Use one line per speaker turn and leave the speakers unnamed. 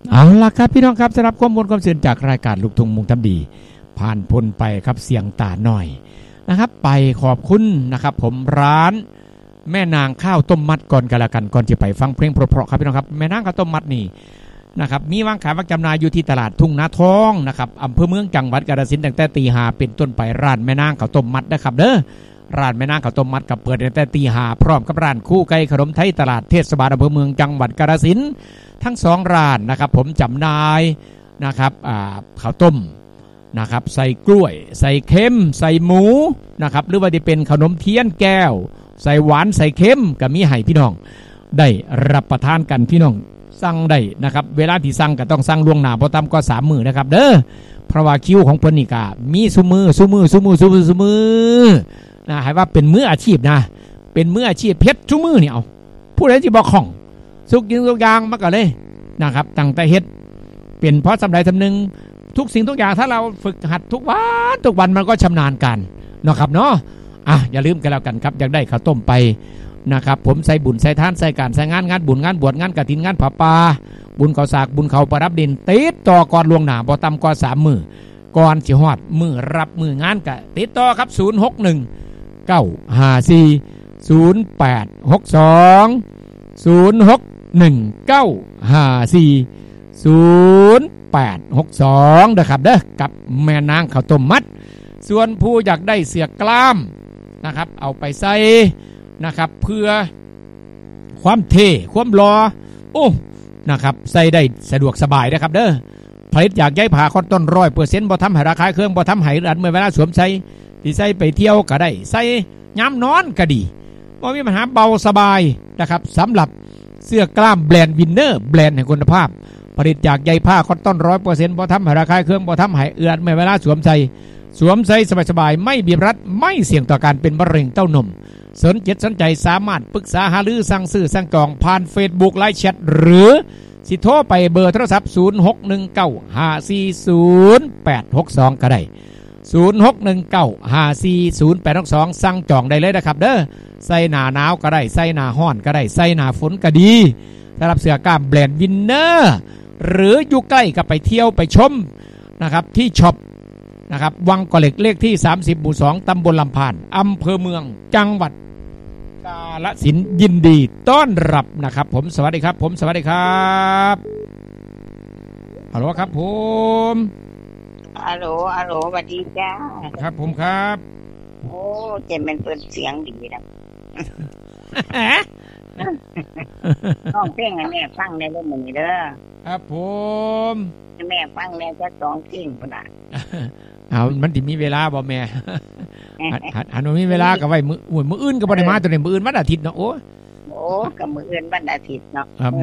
เอาล่ะครับพี่น้องครับสำหรับข้อมูลความสื่อจากรายการลูกทุ่งมุ่งทำดีผ่านพ้นไปครับเสียงตาหน่อยนะครับไปขอบคุณนะครับผมร้านแม่นางข้าวต้มมัดก่อนกันละกันก่อนจะไปฟังเพลงเพราะๆครับพี่น้องครับแม่นางข้าวต้มมัดนี่นะครับมีวางขายวางจำหน่ายอยู่ที่ตลาดทุ่งนาทองนะครับอำเภอเมืองจังหวัดกาฬสินธุ์ตั้งแต่ตี 5เป็นต้นไปร้านแม่นางข้าวต้มมัดนะครับเด้อร้านแม่นางข้าวต้มมัดกับเปิดตั้งแต่ตี 5พร้อมกับร้านคู่ไก่ขนมไทยตลาดเทศบาลอำเภอเมืองจังหวัดกาฬสินธุ์ทั้ง2ร้านนะครับผมจำหน่ายนะครับข้าวต้มนะครับใส่กล้วยใส่เค็มใส่หมูนะครับหรือว่าจะเป็นขนมเทียนแก้วใส่หวานใส่เค็มก็มีให้พี่น้องได้รับประทานกันพี่น้องสั่งได้นะครับเวลาที่สั่งก็ต้องสั่งล่วงหน้าบ่ต่ำกว่า3 มื้อนะครับเด้อเพราะว่าคิวของเพิ่นนี่ก็มีซุมื้อนะให้ว่าเป็นมื้ออาชีพนะเป็นมื้ออาชีพเพชรซุมื้อนี่เอาผู้ใดสิบ่คล่องสุกยิงทุกอย่างมันก็เลยนะครับตั้งแต่เฮ็ดเป็นเพราะสำใดสำนึงทุกสิ่งทุกอย่างถ้าเราฝึกหัดทุกวันมันก็ชำนาญกันนะครับเนาะอย่าลืมกันแล้วกันครับอยากได้ข้าวต้มไปนะครับผมใส่บุญใส่ทานใส่การใส่งานบุญงานบวชงานกฐินงานผ้าป่าบุญข้าวสากบุญข้าวประดับดินติดต่อก่อนล่วงหน้าบ่ต่ำกว่า3 มื้อก่อนสิฮอดมื้อรับมื้องานก็ติดต่อครับ061 954 0862 061 954 0862นะครับเด้อกับแม่นางข้าวต้มมัดส่วนผู้อยากได้เสื้อกล้ามนะครับเอาไปใส่นะครับเพื่อความเท่ความหล่อนะครับใส่ได้สะดวกสบายนะครับเด้อผลิตอยากย้ายผ่าคอตตอน 100% บ่ทำให้ราคาเครื่องบ่ทำให้อันเมื่อเวลาสวมใส่ที่ใส่ไปเที่ยวก็ได้ใส่ย้ำนอนก็ดีบ่มีปัญหาเบาสบายนะครับสำหรับเสื้อกล้ามแบรนด์วินเนอร์แบรนด์แห่งคุณภาพผลิตจากใยผ้าคอตตอน 100% บ่ทำให้ราคาเครื่องบ่ทำให้เอื้อนเมื่อเวลาสวมใส่สบายๆไม่บีบรัดไม่เสี่ยงต่อการเป็นมะเร็งเต้านมสนใจสามารถปรึกษาหารือสั่งซื้อสั่งจองผ่าน Facebook ไลน์แชทหรือสิโทรไปเบอร์โทรศัพท์0619540862ก็ได้0619540862สั่งจองได้เลยนะครับเด้อใส่หน้าหนาวก็ได้ใส่หน้าร้อนก็ได้ใส่หน้าฝนก็ดีสำหรับเสื้อกล้ามแบรนด์วินเนอร์หรืออยู่ใกล้ก็ไปเที่ยวไปชมนะครับที่ช็อปนะครับวังกอเหล็กเลขที่30หมู่2ตำบลลำพานอำเภอเมืองจังหวัดกาฬสินธุ์ยินดีต้อนรับนะครับผมสวัสดีครับผมสวัสดีครับฮัลโหลครับผม
ฮัลโหลสวัสดีจ้า
ครับผมครับ
โอ้เจมเป็นเปิดเสียงดีนะน้องเพลงให้แม่ฟังได้เรื่องนี้เด้อ
ครับผม
แม่ฟังแม่จะ2 เพลงพุ่นน่ะ
เอามันสิมีเวลาบ่แม่หันมีเวลาก็ไว้มื้ออื่นก็บ่ได้มาตัวนี้มื้ออื่นวันอาทิตย์เนาะโอ้
กับมื้ออื่นวันอาทิตย์เนาะ